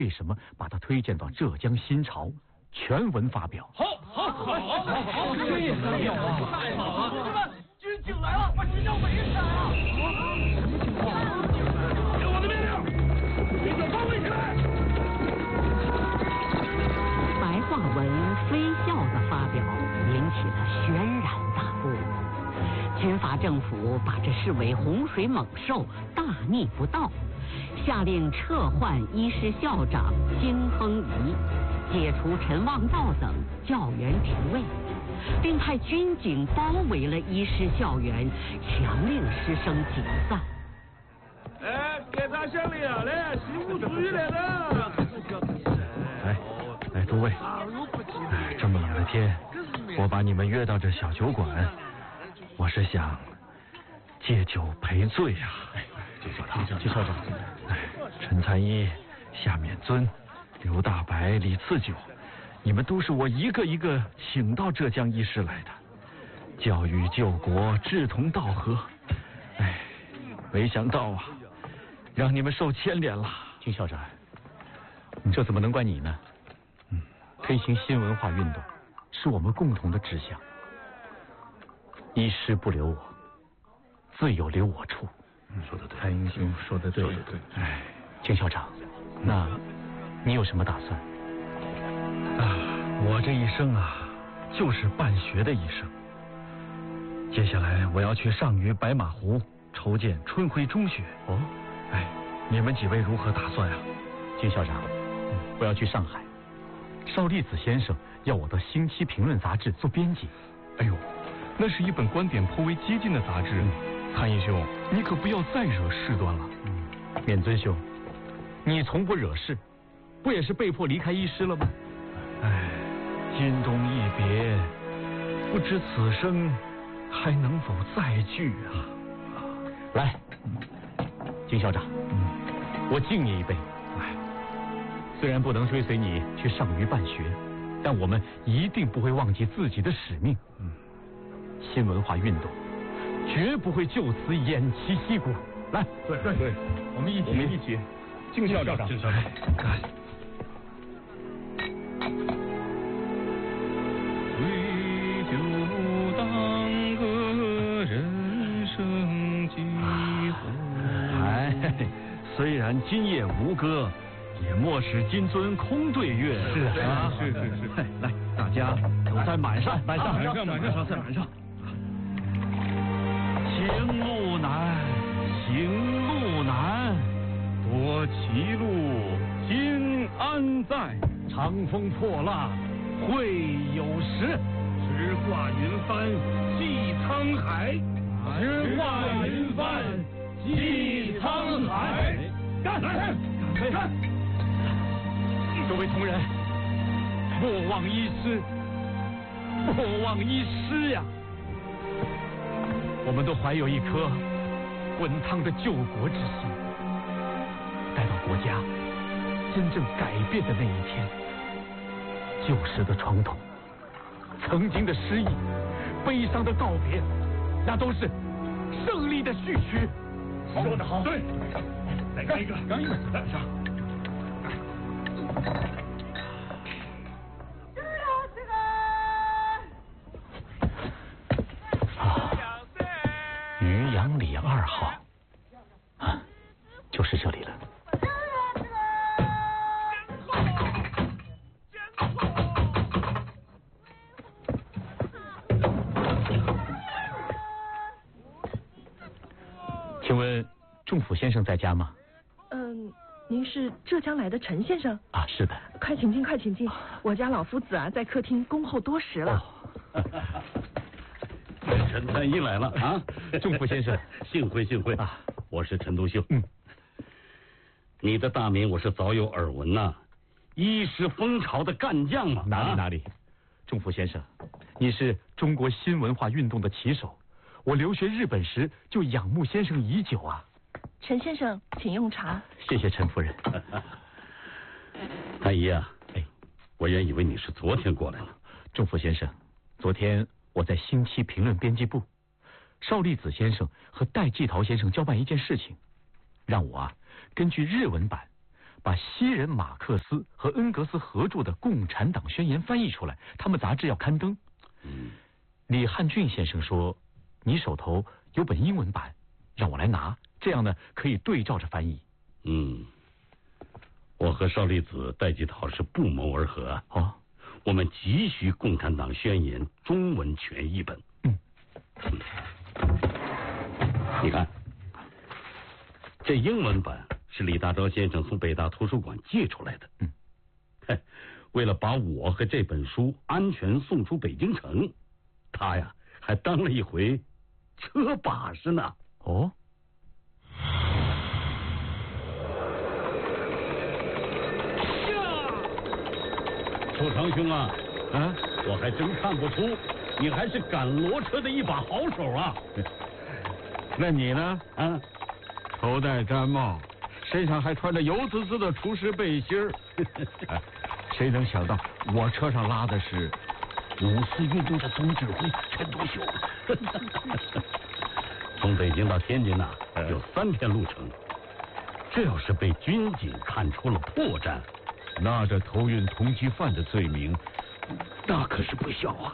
为什么把他推荐到浙江新潮？全文发表。 好，这也可以啊！太好了！同志们，军警来了，把学校围起来啊！什么情况？听我的命令，立刻包围起来！ 白话文非校的发表引起了轩然大波。军阀政府把这视为洪水猛兽，大逆不道，下令撤换医师校长金丰仪，解除陈望道等教员职位，并派军警包围了医师校园，强令师生解散。 检察乡里啊，来，西湖注意来了！ 诸位，这么冷的天，我把你们约到这小酒馆，我是想借酒赔醉啊。 金校长， 陈参一、夏勉尊、刘大白、李次九，你们都是我一个一个请到浙江医师来的，教育救国，志同道合。没想到啊，让你们受牵连了。 金校长，这怎么能怪你呢？推行新文化运动是我们共同的志向，医师不留我，自有留我处。 说得对，蔡英雄说得对。 金校长，那你有什么打算？ 我这一生啊，就是办学的一生。接下来我要去上虞白马湖筹建春晖中学。你们几位如何打算啊？ 金校长，我要去上海。邵力子先生要我到《星期评论》杂志做编辑。 哎呦，那是一本观点颇为激进的杂志。参议兄，你可不要再惹事端了。 勉尊兄，你从不惹事，不也是被迫离开医师了吗？ 今终一别，不知此生还能否再聚啊！ 来，金校长，我敬你一杯。虽然不能追随你去上虞办学，但我们一定不会忘记自己的使命。新文化运动绝不会就此偃旗息鼓。来， 对，我们一起，敬校长。对酒当歌，人生几回。 虽然今夜无歌，也莫使金樽空对月。 是。 来，大家都在满上。行路难，多歧路，今安在？长风破浪会有时，直挂云帆济沧海。直挂云帆济沧海。干！ 各位同仁，莫忘医师呀！我们都怀有一颗滚烫的救国之心，待到国家真正改变的那一天，旧时的传统，曾经的失意，悲伤的告别，那都是胜利的序曲。 说得好，对， 再干一个，来上。渔阳里2号，就是这里了。请问仲甫先生在家吗？ 您是浙江来的陈先生？ 是的。 快请进，快请进。我家老夫子啊，在客厅恭候多时了。 陈参一来了啊！ 仲甫先生， 幸会啊！我是陈独秀。你的大名我是早有耳闻呐，医师风潮的干将嘛。 哪里？仲甫先生，你是中国新文化运动的旗手，我留学日本时就仰慕先生已久啊。 陈先生，请用茶。 谢谢陈夫人。 太医啊，我原以为你是昨天过来呢。 仲甫先生，昨天我在《星期评论》编辑部，邵力子先生和戴季陶先生交办一件事情，让我根据日文版把西人马克思和恩格斯合著的《共产党宣言》翻译出来，他们杂志要刊登。李汉俊先生说，你手头有本英文版，让我来拿，这样呢可以对照着翻译。 我和邵力子、戴季陶是不谋而合啊。 哦， 我们急需《共产党宣言》中文全译本。你看，这英文版是李大钊先生从北大图书馆借出来的。为了把我和这本书安全送出北京城，他呀还当了一回车把式呢。 哦， 楚长兄啊，我还真看不出你还是赶骡车的一把好手啊。 那你呢？头戴毡帽，身上还穿着油滋滋的厨师背心儿。谁能想到我车上拉的是五四运动的总指挥陈独秀？ 从北京到天津有3天路程，这要是被军警看出了破绽， 那这偷运通缉犯的罪名，那可是不小啊！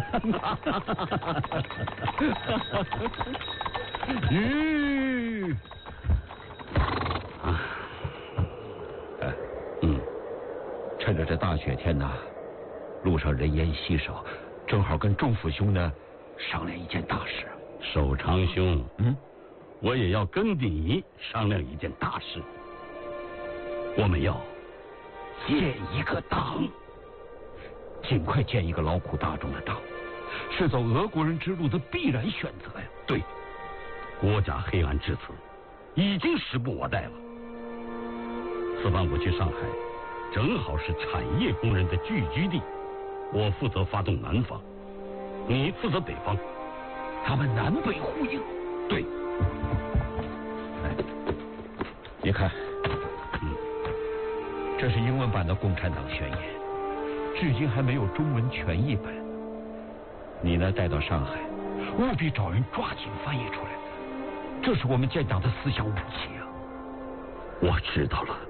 趁着这大雪天路上人烟稀少，正好跟仲甫兄呢商量一件大事。 守长兄，我也要跟你商量一件大事。我们要建一个党，尽快建一个劳苦大众的党，是走俄国人之路的必然选择呀。 对，国家黑暗至此，已经时不我待了。此番我去上海，正好是产业工人的聚居地，我负责发动南方，你负责北方， 他们南北呼应。 对， 你看，这是英文版的《共产党宣言》，至今还没有中文全译本。你呢，带到上海，务必找人抓紧翻译出来，这是我们建党的思想武器啊！ 我知道了，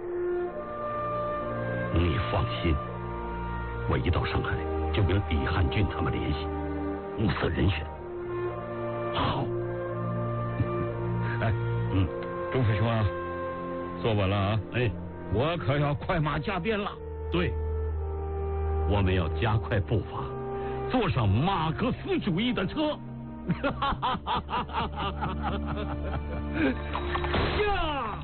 你放心，我一到上海就跟李汉俊他们联系，物色人选。好。 钟副兄啊，坐稳了啊！我可要快马加鞭了。 对，我们要加快步伐，坐上马克思主义的车。 呀！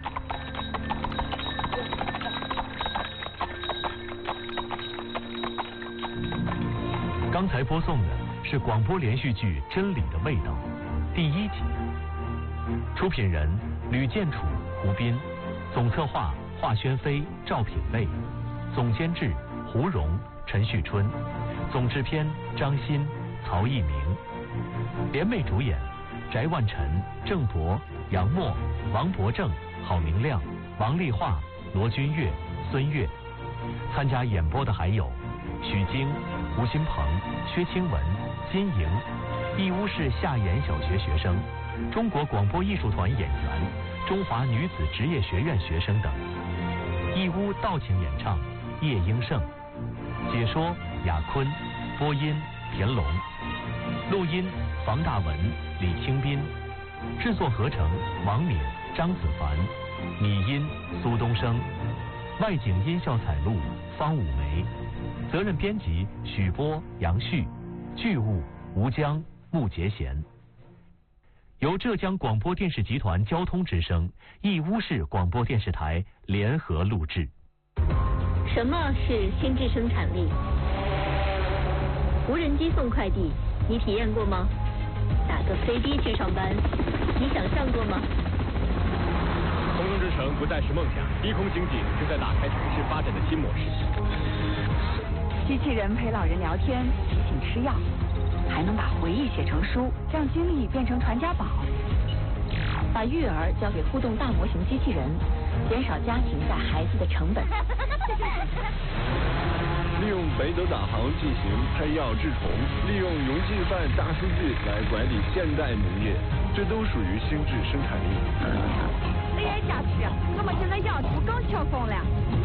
刚才播送的是广播连续剧《真理的味道》第1集，出品人吕建楚、胡斌，总策划华轩飞、赵品卫，总监制胡荣、陈旭春，总制片张欣、曹一鸣，联袂主演翟万晨、郑博、杨默、王伯正、郝明亮、王丽华、罗君越、孙越。参加演播的还有许晶、吴新鹏、薛清文、金莹，义乌市下沿小学学生，中国广播艺术团演员，中华女子职业学院学生等。义乌道情演唱叶英胜，解说雅坤，播音田龙，录音房大文、李清斌，制作合成王敏、张子凡，拟音苏东升，外景音效采录方武梅，责任编辑许波、杨旭，剧务吴江、穆杰贤。由浙江广播电视集团交通之声、义乌市广播电视台联合录制。 什么是心智生产力？无人机送快递，你体验过吗？打个飞的去上班，你想象过吗？ 空中之城不再是梦想，低空经济正在打开城市发展的新模式。 机器人陪老人聊天，提醒吃药，还能把回忆写成书，让经历变成传家宝。把育儿交给互动大模型机器人，减少家庭带孩子的成本。 利用北斗导航进行配药治虫，利用溶剂贩大数据来管理现代农业，这都属于心智生产力。 AI 加持，我们现在养猪更轻松了。